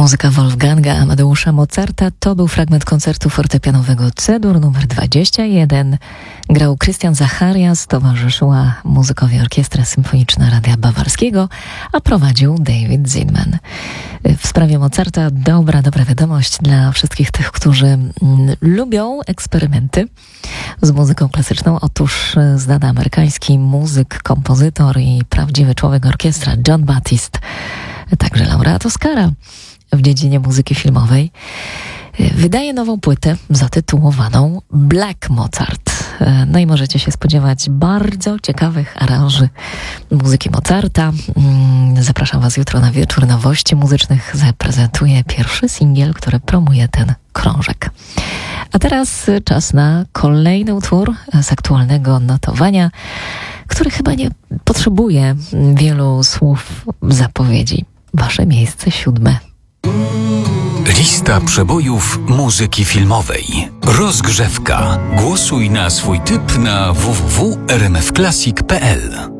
Muzyka Wolfganga Amadeusza Mozarta to był fragment koncertu fortepianowego C-dur nr 21. Grał Christian Zacharias, towarzyszyła muzykowi Orkiestra Symfoniczna Radia Bawarskiego, a prowadził David Zinman. W sprawie Mozarta dobra wiadomość dla wszystkich tych, którzy lubią eksperymenty z muzyką klasyczną. Otóż znany amerykański muzyk, kompozytor i prawdziwy człowiek orkiestra John Batiste, także laureat Oscara w dziedzinie muzyki filmowej, wydaje nową płytę zatytułowaną Black Mozart. No i możecie się spodziewać bardzo ciekawych aranży muzyki Mozarta. Zapraszam Was jutro na wieczór nowości muzycznych. Zaprezentuję pierwszy singiel, który promuje ten krążek. A teraz czas na kolejny utwór z aktualnego notowania, który chyba nie potrzebuje wielu słów zapowiedzi. Wasze miejsce 7. Lista przebojów muzyki filmowej. Rozgrzewka. Głosuj na swój typ na www.rmfclassic.pl.